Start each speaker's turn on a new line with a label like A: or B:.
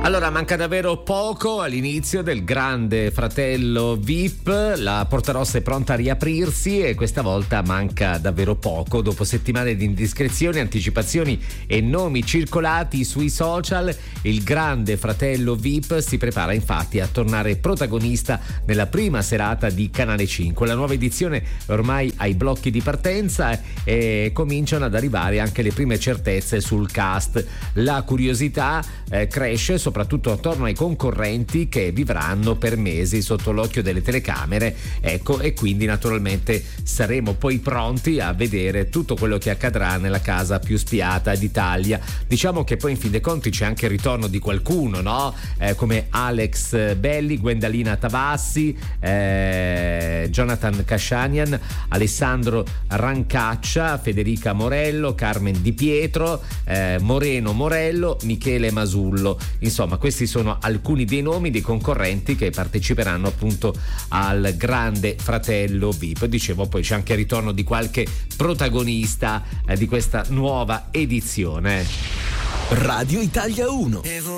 A: Allora, manca davvero poco all'inizio del Grande Fratello VIP, la Porta Rossa è pronta a riaprirsi e questa volta manca davvero poco. Dopo settimane di indiscrezioni, anticipazioni e nomi circolati sui social, il Grande Fratello VIP si prepara infatti a tornare protagonista nella prima serata di Canale 5. La nuova edizione è ormai ai blocchi di partenza e cominciano ad arrivare anche le prime certezze sul cast. La curiosità cresce soprattutto attorno ai concorrenti che vivranno per mesi sotto l'occhio delle telecamere, ecco, e quindi naturalmente saremo poi pronti a vedere tutto quello che accadrà nella casa più spiata d'Italia. Diciamo che poi in fin dei conti c'è anche il ritorno di qualcuno, no? Come Alex Belli, Gwendalina Tavassi, Jonathan Kashanian, Alessandro Rancaccia, Federica Morello, Carmen Di Pietro, Moreno Morello, Michele Masullo. Insomma, questi sono alcuni dei nomi dei concorrenti che parteciperanno appunto al Grande Fratello VIP. Dicevo, poi c'è anche il ritorno di qualche protagonista di questa nuova edizione.
B: Radio Italia 1.